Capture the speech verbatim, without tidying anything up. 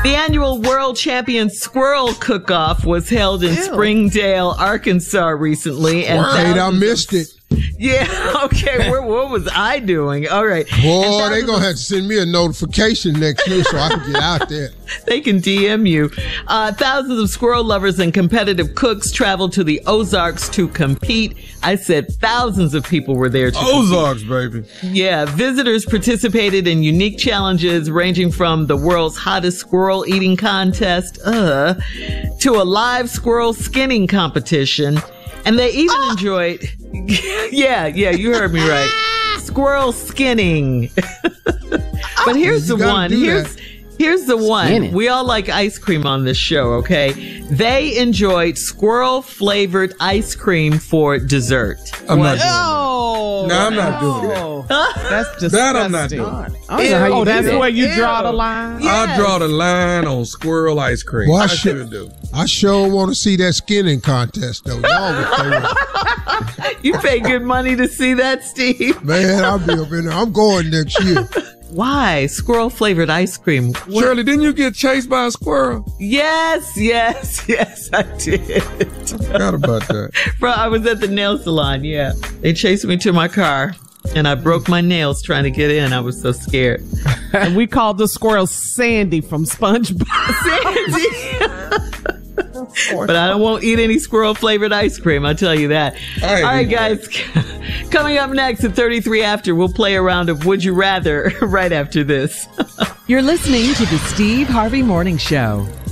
The annual World Champion Squirrel Cook-Off was held in Ew. Springdale, Arkansas recently. And Wait, I missed it. Yeah, okay. Where, what was I doing? All right. Boy, they're going to have to send me a notification next year so I can get out there. They can D M you. Uh, thousands of squirrel lovers and competitive cooks traveled to the Ozarks to compete. I said thousands of people were there to Ozarks, compete. baby. Yeah. Visitors participated in unique challenges ranging from the world's hottest squirrel eating contest uh, to a live squirrel skinning competition. And they even oh. enjoyed, yeah, yeah, you heard me right. Squirrel skinning. But here's the one. Here's here's the one. Skinning. We all like ice cream on this show, okay? They enjoyed squirrel flavored ice cream for dessert. I'm not doing oh, that. No, I'm not doing that. That's disgusting. That I'm not doing. Oh, that's where you draw the line? Yes. I draw the line on squirrel ice cream. Well, I, I should do. I sure want to see that skinning contest, though. Y'all would play You pay good money to see that, Steve. Man, I'll be up in there. I'm going next year. Why? Squirrel flavored ice cream. What? Shirley, didn't you get chased by a squirrel? Yes, yes, yes, I did. I forgot about that. Bro, I was at the nail salon, yeah. They chased me to my car. And I broke my nails trying to get in. I was so scared. And we called the squirrel Sandy from SpongeBob. Sandy. But I don't won't eat any squirrel flavored ice cream. I'll tell you that. All right, guys. Coming up next at thirty-three after, we'll play a round of Would You Rather right after this. You're listening to the Steve Harvey Morning Show.